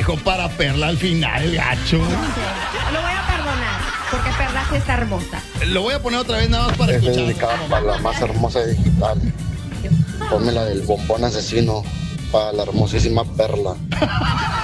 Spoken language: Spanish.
dejó para Perla al final, el gacho. Lo voy a perdonar, porque Perla sí está hermosa. Lo voy a poner otra vez nada más para Es escuchar. dedicada para la más hermosa de digital. Ponme la del bombón asesino para la hermosísima Perla.